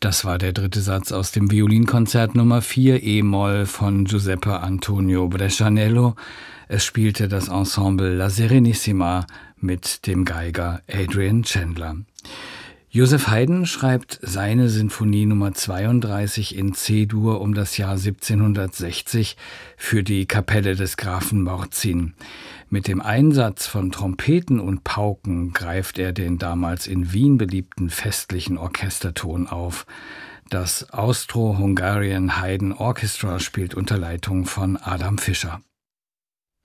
Das war der dritte Satz aus dem Violinkonzert Nummer 4 E-Moll von Giuseppe Antonio Brescianello. Es spielte das Ensemble La Serenissima mit dem Geiger Adrian Chandler. Joseph Haydn schreibt seine Sinfonie Nummer 32 in C-Dur um das Jahr 1760 für die Kapelle des Grafen Morzin. Mit dem Einsatz von Trompeten und Pauken greift er den damals in Wien beliebten festlichen Orchesterton auf. Das Austro-Hungarian Haydn Orchestra spielt unter Leitung von Adam Fischer.